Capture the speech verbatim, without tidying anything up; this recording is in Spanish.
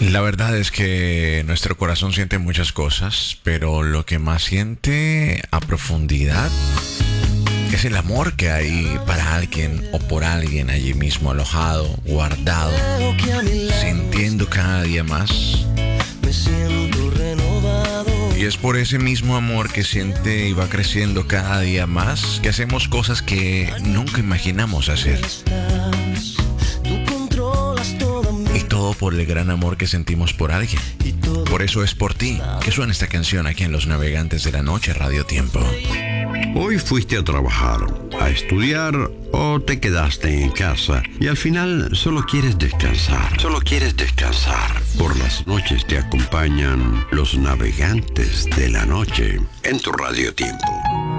La verdad es que nuestro corazón siente muchas cosas, pero lo que más siente a profundidad es el amor que hay para alguien o por alguien allí mismo alojado, guardado, sintiendo cada día más. Y es por ese mismo amor que siente y va creciendo cada día más que hacemos cosas que nunca imaginamos hacer. Y todo por el gran amor que sentimos por alguien. Por eso es por ti que suena esta canción aquí en Los Navegantes de la Noche, Radio Tiempo. Hoy fuiste a trabajar, a estudiar o te quedaste en casa y al final solo quieres descansar. Solo quieres descansar. Por las noches te acompañan Los Navegantes de la Noche en tu Radio Tiempo.